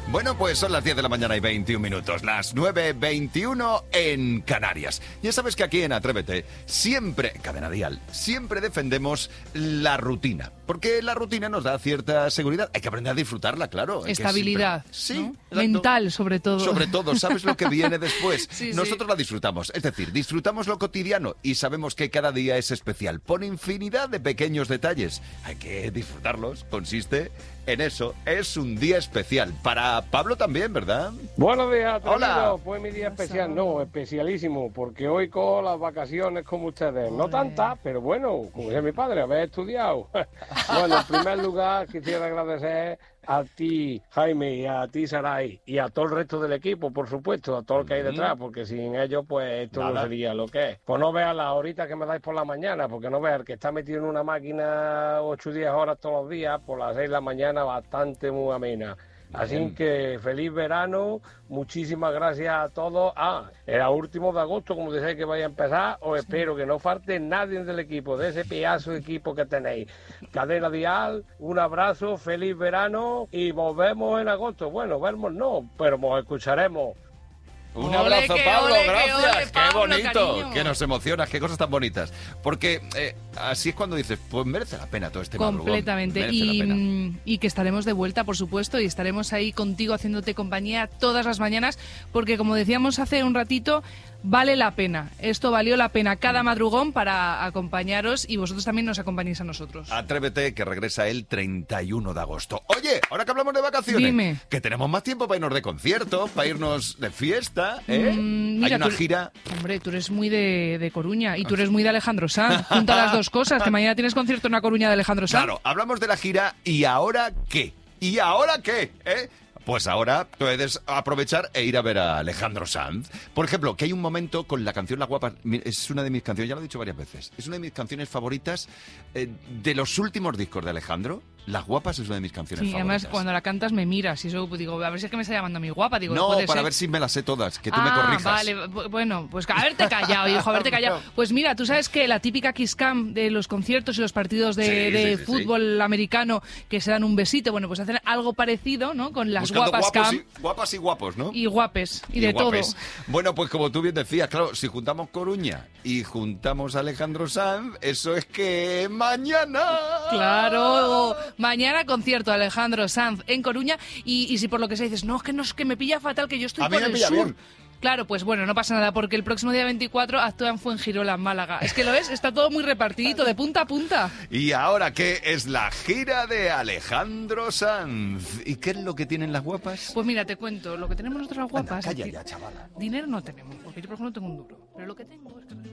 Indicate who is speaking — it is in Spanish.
Speaker 1: Bueno, pues son las 10 de la mañana y 21 minutos, las 9:21 en Canarias. Ya sabes que aquí en Atrévete, siempre, Cadena Dial, siempre defendemos la rutina. Porque la rutina nos da cierta seguridad. Hay que aprender a disfrutarla, claro.
Speaker 2: Estabilidad.
Speaker 1: Sí,
Speaker 2: ¿no? Mental, sobre todo.
Speaker 1: Sobre todo, sabes lo que viene después.
Speaker 2: Sí,
Speaker 1: Nosotros la disfrutamos. Es decir, disfrutamos lo cotidiano y sabemos que cada día es especial. Por infinidad de pequeños detalles. Hay que disfrutarlos. Consiste en eso. Es un día especial. Para Pablo también, ¿verdad?
Speaker 3: Buenos días, atrevido.
Speaker 1: Hola.
Speaker 3: Pues mi día especial, no, especialísimo, porque hoy cojo las vacaciones como ustedes. No tantas, pero bueno, como dice mi padre, haber estudiado. Bueno, en primer lugar, quisiera agradecer a ti, Jaime, y a ti, Saray, y a todo el resto del equipo, por supuesto, a todo el que hay detrás, porque sin ellos, pues esto no sería lo que es. Pues no veas las horitas que me dais por la mañana, porque no veas el que está metido en una máquina 8 o 10 horas todos los días, por las 6 de la mañana, bastante muy amena. Así que feliz verano, muchísimas gracias a todos. Era último de agosto, como decía que vaya a empezar, os espero que no falte nadie del equipo, de ese pedazo de equipo que tenéis. Cadena Dial, un abrazo, feliz verano y volvemos en agosto. Bueno, vernos no, pero nos escucharemos.
Speaker 1: Un abrazo, Pablo, gracias.
Speaker 2: Pablo,
Speaker 1: qué bonito,
Speaker 2: cariño.
Speaker 1: que nos emocionas, qué cosas tan bonitas. Porque así es cuando dices, pues merece la pena todo este madrugón.
Speaker 2: Completamente.
Speaker 1: Merece la pena.
Speaker 2: Y que estaremos de vuelta, por supuesto, y estaremos ahí contigo haciéndote compañía todas las mañanas, porque como decíamos hace un ratito, vale la pena. Esto valió la pena cada madrugón para acompañaros y vosotros también nos acompañéis a nosotros.
Speaker 1: Atrévete, que regresa el 31 de agosto. Oye, ahora que hablamos de vacaciones,
Speaker 2: Dime.
Speaker 1: que tenemos más tiempo para irnos de concierto, para irnos de fiesta, ¿eh?
Speaker 2: Mira,
Speaker 1: Hay una
Speaker 2: tú-
Speaker 1: gira.
Speaker 2: Hombre, tú eres muy de Coruña y tú eres muy de Alejandro Sanz. Junta las dos cosas, que mañana tienes concierto en La Coruña de Alejandro Sanz.
Speaker 1: Claro, hablamos de la gira y ¿ahora qué? ¿Y ahora qué? Pues ahora puedes aprovechar e ir a ver a Alejandro Sanz. Por ejemplo, que hay un momento con la canción Las Guapas. Es una de mis canciones, ya lo he dicho varias veces. Es una de mis canciones favoritas de los últimos discos de Alejandro. Las Guapas es una de mis canciones
Speaker 2: Sí,
Speaker 1: favoritas.
Speaker 2: además cuando la cantas me miras y eso pues, digo, a ver si es que me está llamando a mi guapa. Digo,
Speaker 1: No,
Speaker 2: puede
Speaker 1: para
Speaker 2: ser.
Speaker 1: ver si me las sé todas, que tú me corrijas.
Speaker 2: Vale, bueno, pues haberte callado, hijo, haberte callado. Pues mira, tú sabes que la típica kiss cam de los conciertos y los partidos de
Speaker 1: Sí,
Speaker 2: fútbol americano que se dan un besito, bueno, pues hacen algo parecido, ¿no? Con las
Speaker 1: Buscando
Speaker 2: guapas cam
Speaker 1: guapas y guapos, ¿no?
Speaker 2: y guapes y de
Speaker 1: guapes.
Speaker 2: todo.
Speaker 1: Bueno, pues como tú bien decías, claro, si juntamos Coruña y juntamos a Alejandro Sanz, eso es que mañana...
Speaker 2: Claro, mañana concierto de Alejandro Sanz en Coruña y si por lo que se dices, no, es que me pilla fatal que yo estoy
Speaker 1: A mí
Speaker 2: por
Speaker 1: me
Speaker 2: el
Speaker 1: pilla
Speaker 2: sur.
Speaker 1: bien.
Speaker 2: Claro, pues bueno, no pasa nada, porque el próximo día 24 actúan Fuengirola, en Málaga. Es que lo ves, está todo muy repartidito, de punta a punta.
Speaker 1: Y ahora, ¿qué es la gira de Alejandro Sanz? ¿Y qué es lo que tienen las guapas?
Speaker 2: Pues mira, te cuento, lo que tenemos nosotros las guapas...
Speaker 1: Anda, calla
Speaker 2: es que
Speaker 1: ya, chavala.
Speaker 2: dinero no tenemos, porque yo por ejemplo no tengo un duro, pero lo que tengo es que...